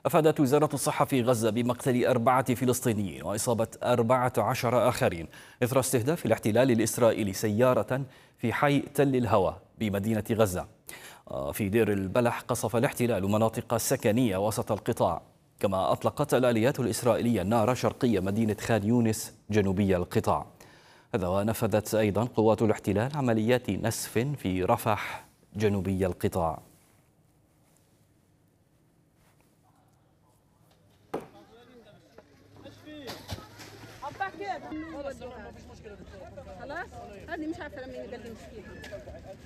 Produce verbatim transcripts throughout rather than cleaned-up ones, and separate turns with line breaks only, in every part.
أفادت وزارة الصحة في غزة بمقتل أربعة فلسطينيين وإصابة أربعة عشر آخرين إثر استهداف الاحتلال الإسرائيلي سيارة في حي تل الهوى بمدينة غزة. في دير البلح قصف الاحتلال مناطق سكنية وسط القطاع، كما أطلقت الآليات الإسرائيلية النار شرقية مدينة خان يونس جنوبي القطاع. هذا ونفذت أيضا قوات الاحتلال عمليات نسف في رفح جنوبي القطاع.
خلاص هذه مش عارفه لما يقدر يمسكيها.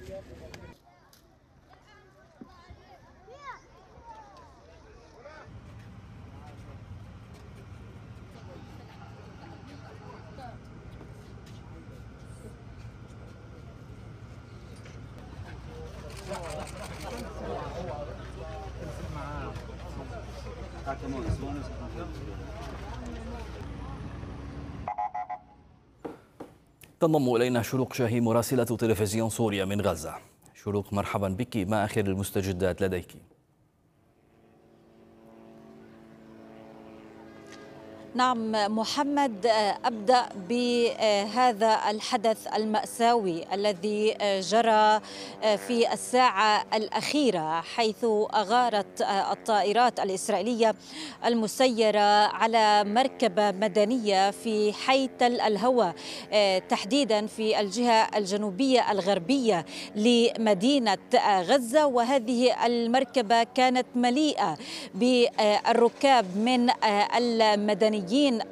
تنضم إلينا شروق شاهي مراسلة تلفزيون سوريا من غزة. شروق، مرحبا بك، ما آخر المستجدات لديك؟
نعم محمد، أبدأ بهذا الحدث المأساوي الذي جرى في الساعة الأخيرة، حيث أغارت الطائرات الإسرائيلية المسيرة على مركبة مدنية في حي تل الهوى، تحديدا في الجهة الجنوبية الغربية لمدينة غزة. وهذه المركبة كانت مليئة بالركاب من المدنيين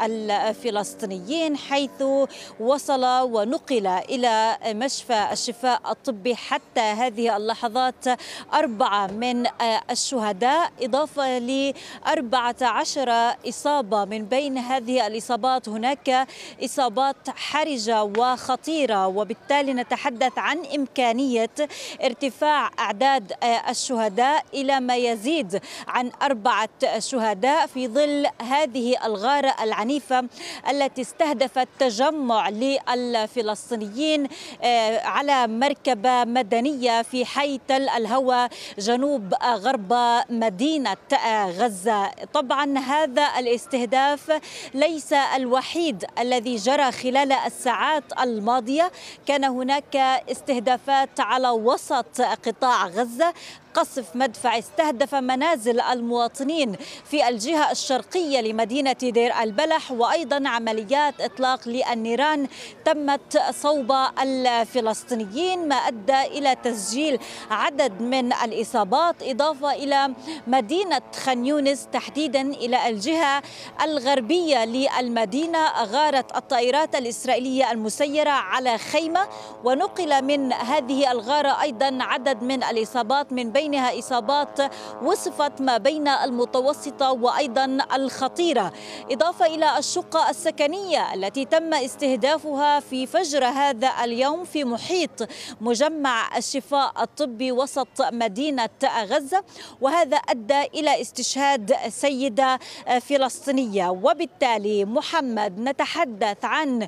الفلسطينيين، حيث وصل ونقل إلى مشفى الشفاء الطبي حتى هذه اللحظات أربعة من الشهداء، إضافة لأربعة عشر إصابة. من بين هذه الإصابات هناك إصابات حرجة وخطيرة، وبالتالي نتحدث عن إمكانية ارتفاع أعداد الشهداء إلى ما يزيد عن أربعة شهداء في ظل هذه الغارة العنيفة التي استهدفت تجمع للفلسطينيين على مركبة مدنية في حي تل الهوى جنوب غرب مدينة غزة. طبعا هذا الاستهداف ليس الوحيد الذي جرى خلال الساعات الماضية، كان هناك استهدافات على وسط قطاع غزة. قصف مدفع استهدف منازل المواطنين في الجهة الشرقية لمدينة دير البلح، وأيضا عمليات إطلاق للنيران تمت صوب الفلسطينيين، ما أدى إلى تسجيل عدد من الإصابات، إضافة إلى مدينة خان يونس تحديدا إلى الجهة الغربية للمدينة. أغارت الطائرات الإسرائيلية المسيرة على خيمة، ونقل من هذه الغارة أيضا عدد من الإصابات، من بين بينها إصابات وصفت ما بين المتوسطة وأيضا الخطيرة، إضافة إلى الشقة السكنية التي تم استهدافها في فجر هذا اليوم في محيط مجمع الشفاء الطبي وسط مدينة غزة، وهذا أدى إلى استشهاد سيدة فلسطينية. وبالتالي محمد نتحدث عن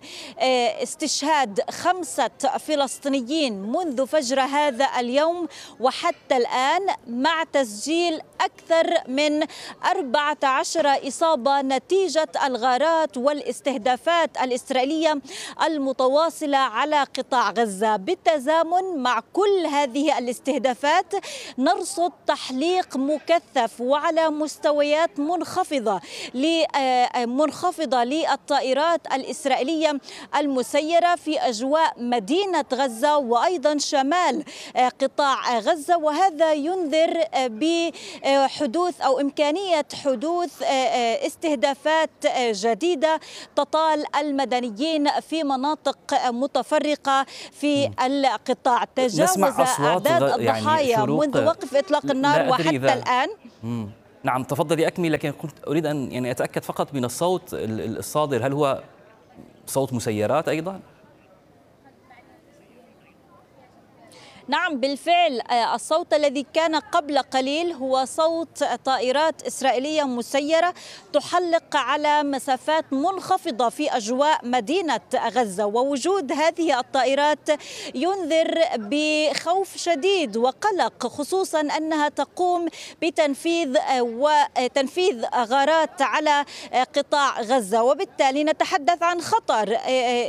استشهاد خمسة فلسطينيين منذ فجر هذا اليوم وحتى الآن، مع تسجيل أكثر من أربعة عشر إصابة نتيجة الغارات والاستهدافات الإسرائيلية المتواصلة على قطاع غزة. بالتزامن مع كل هذه الاستهدافات نرصد تحليق مكثف وعلى مستويات منخفضة منخفضة للطائرات الإسرائيلية المسيرة في أجواء مدينة غزة وأيضا شمال قطاع غزة، وهذا ينذر بحدوث أو إمكانية حدوث استهدافات جديدة تطال المدنيين في مناطق متفرقة في القطاع. تجاوز أعداد الضحايا يعني منذ وقف إطلاق النار وحتى الآن.
مم. نعم، تفضلي أكمل، لكن كنت أريد أن يعني أتأكد فقط من الصوت الصادر، هل هو صوت مسيرات أيضا؟
نعم بالفعل، الصوت الذي كان قبل قليل هو صوت طائرات إسرائيلية مسيرة تحلق على مسافات منخفضة في أجواء مدينة غزة، ووجود هذه الطائرات ينذر بخوف شديد وقلق، خصوصا أنها تقوم بتنفيذ وتنفيذ غارات على قطاع غزة، وبالتالي نتحدث عن خطر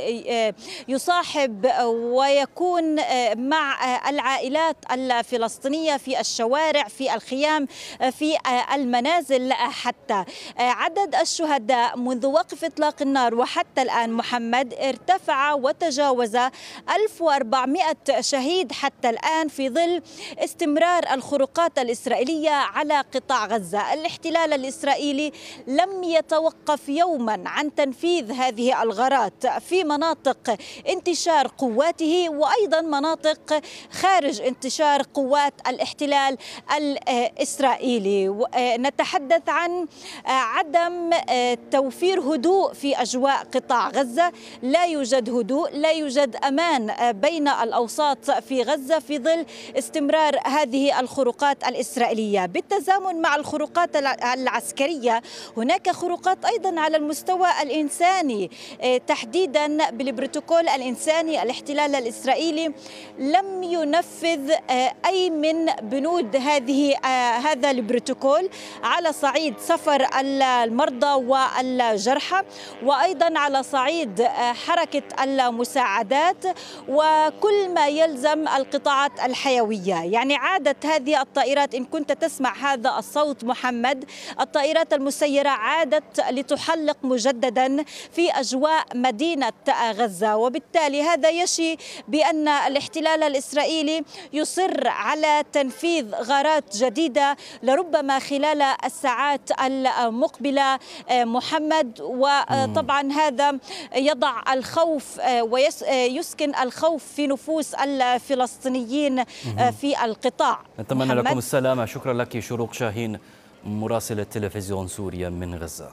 يصاحب ويكون مع العائلات الفلسطينية في الشوارع، في الخيام، في المنازل. حتى عدد الشهداء منذ وقف إطلاق النار وحتى الآن محمد ارتفع وتجاوز ألف وأربعمائة شهيد حتى الآن، في ظل استمرار الخروقات الإسرائيلية على قطاع غزة. الاحتلال الإسرائيلي لم يتوقف يوما عن تنفيذ هذه الغارات في مناطق انتشار قواته وأيضا مناطق خارج انتشار قوات الاحتلال الإسرائيلي. نتحدث عن عدم توفير هدوء في أجواء قطاع غزة، لا يوجد هدوء، لا يوجد أمان بين الأوساط في غزة في ظل استمرار هذه الخروقات الإسرائيلية. بالتزامن مع الخروقات العسكرية هناك خروقات أيضا على المستوى الإنساني، تحديدا بالبروتوكول الإنساني. الاحتلال الإسرائيلي لم ينفذ أي من بنود هذه هذا البروتوكول على صعيد سفر المرضى والجرحى، وأيضا على صعيد حركة المساعدات وكل ما يلزم القطاعات الحيوية. يعني عادت هذه الطائرات، إن كنت تسمع هذا الصوت محمد، الطائرات المسيرة عادت لتحلق مجددا في أجواء مدينة غزة، وبالتالي هذا يشي بأن الاحتلال الإسرائيلي يصر على تنفيذ غارات جديدة لربما خلال الساعات المقبلة محمد. وطبعا هذا يضع الخوف ويسكن الخوف في نفوس الفلسطينيين في القطاع.
نتمنى لكم السلامة. شكرا لك شروق شاهين مراسلة تلفزيون سوريا من غزة.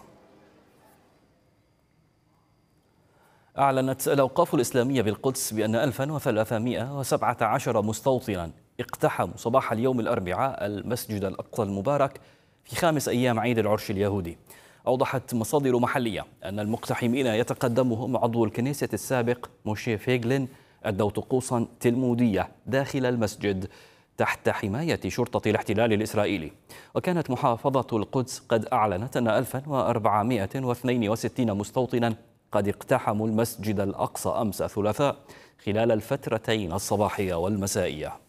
أعلنت الأوقاف الإسلامية بالقدس بأن ألفا وثلاثمائة وسبعة عشر مستوطنا اقتحموا صباح اليوم الأربعاء المسجد الأقصى المبارك في خامس أيام عيد العرش اليهودي. أوضحت مصادر محلية أن المقتحمين يتقدمهم عضو الكنيسة السابق موشي فيغلين أدوا طقوسا تلمودية داخل المسجد تحت حماية شرطة الاحتلال الإسرائيلي. وكانت محافظة القدس قد أعلنت أن ألفا وأربعمائة واثنين وستين مستوطنا قد اقتحموا المسجد الأقصى أمس الثلاثاء خلال الفترتين الصباحية والمسائية.